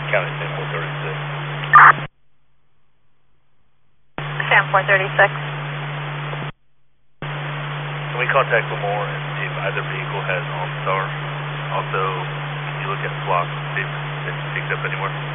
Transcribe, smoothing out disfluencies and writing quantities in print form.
County Sam 436. Sam 436. Can we contact Lemoore and see if either vehicle has OnStar? Also, can you look at flocks, see if it's picked up anywhere?